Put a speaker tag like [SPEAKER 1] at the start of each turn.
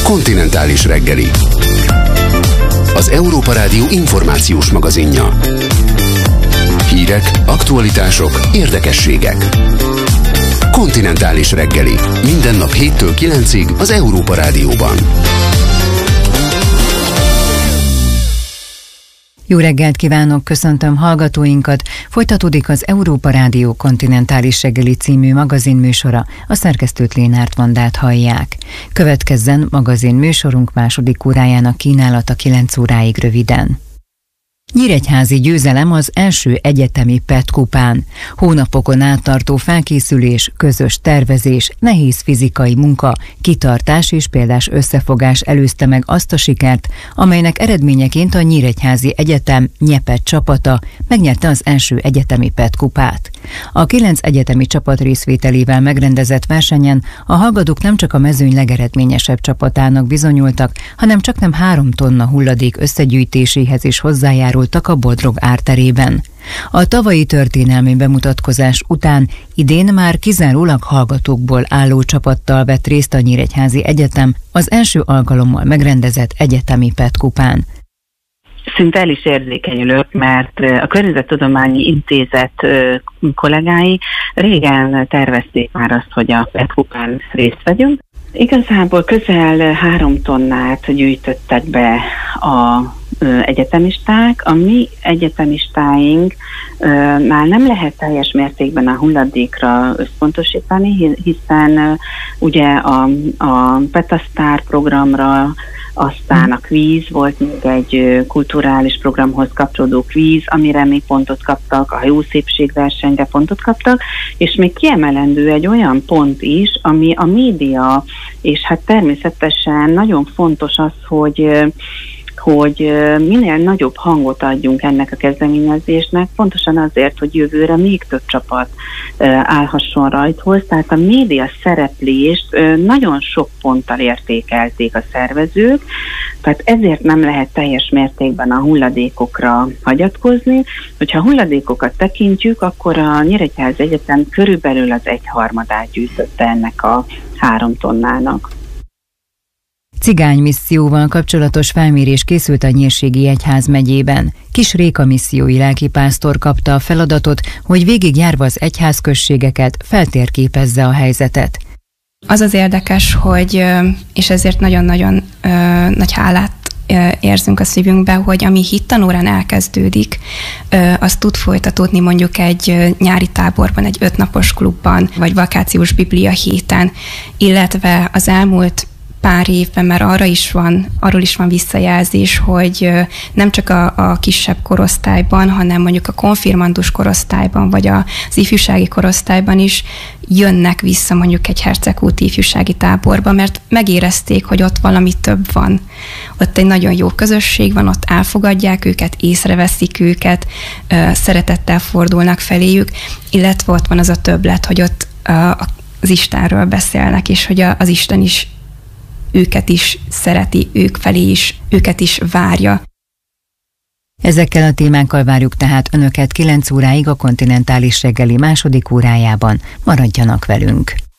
[SPEAKER 1] Kontinentális reggeli. Az Európa Rádió információs magazinja. Hírek, aktualitások, érdekességek. Kontinentális reggeli. Minden nap 7-től 9-ig az Európa Rádióban.
[SPEAKER 2] Jó reggelt kívánok, köszöntöm hallgatóinkat. Folytatódik az Európa Rádió Kontinentális reggeli című magazinműsora, a szerkesztőt Lénárt Vandát hallják. Következzen magazinműsorunk második órájának kínálata 9 óráig röviden. Nyíregyházi győzelem az első egyetemi PET kupán. Hónapokon át tartó felkészülés, közös tervezés, nehéz fizikai munka, kitartás és példás összefogás előzte meg azt a sikert, amelynek eredményeként a Nyíregyházi Egyetem Nyeped csapata megnyerte az első egyetemi PET kupát. A 9 egyetemi csapat részvételével megrendezett versenyen a hallgatók nem csak a mezőny legeredményesebb csapatának bizonyultak, hanem csaknem 3 tonna hulladék összegyűjtéséhez is hozzájárultak a Bodrog árterében. A tavalyi történelmi bemutatkozás után idén már kizárólag hallgatókból álló csapattal vett részt a Nyíregyházi Egyetem az első alkalommal megrendezett egyetemi PET kupán.
[SPEAKER 3] Szinte el is érzékenyülök, mert a Környezettudományi Intézet kollégái régen tervezték már azt, hogy a PET kupán részt vegyünk. Igazából közel 3 tonnát gyűjtöttek be a egyetemisták. A mi egyetemistáink már nem lehet teljes mértékben a hulladékra összpontosítani, hiszen ugye a Petasztár programra, aztán a kvíz, volt még egy kulturális programhoz kapcsolódó kvíz, amire még pontot kaptak, a hajószépségversenyre pontot kaptak, és még kiemelendő egy olyan pont is, ami a média, és hát természetesen nagyon fontos az, hogy minél nagyobb hangot adjunk ennek a kezdeményezésnek, pontosan azért, hogy jövőre még több csapat állhasson rajthoz. Tehát a média szereplést nagyon sok ponttal értékelték a szervezők, tehát ezért nem lehet teljes mértékben a hulladékokra hagyatkozni. Hogyha hulladékokat tekintjük, akkor a Nyíregyházi Egyetem körülbelül az 1/3 gyűjtötte ennek a 3 tonnának.
[SPEAKER 2] Cigánymisszióval kapcsolatos felmérés készült a Nyírségi Egyházmegyében. Kis Réka missziói lelkipásztor kapta a feladatot, hogy végigjárva az egyházközségeket feltérképezze a helyzetet.
[SPEAKER 4] Az az érdekes, hogy, és ezért nagyon-nagyon nagy hálát érzünk a szívünkbe, hogy ami hittanórán elkezdődik, az tud folytatódni mondjuk egy nyári táborban, egy 5 napos klubban, vagy vakációs biblia héten, illetve az elmúlt pár évben már arról is van visszajelzés, hogy nem csak a kisebb korosztályban, hanem mondjuk a konfirmandus korosztályban, vagy az ifjúsági korosztályban is jönnek vissza mondjuk egy Hercegkúti ifjúsági táborba, mert megérezték, hogy ott valami több van. Ott egy nagyon jó közösség van, ott elfogadják őket, észreveszik őket, szeretettel fordulnak feléjük, illetve ott van az a többlet, hogy ott az Istenről beszélnek, és hogy az Isten is őket is szereti, őket is várja.
[SPEAKER 2] Ezekkel a témákkal várjuk tehát Önöket 9 óráig a Kontinentális reggeli második órájában. Maradjanak velünk!